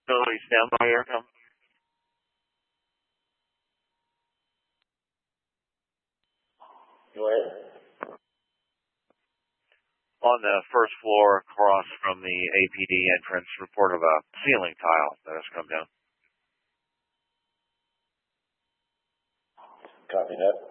Facility standby, Aircom. Go ahead. On the first floor across from the APD entrance, report of a ceiling tile that has come down. Copy that.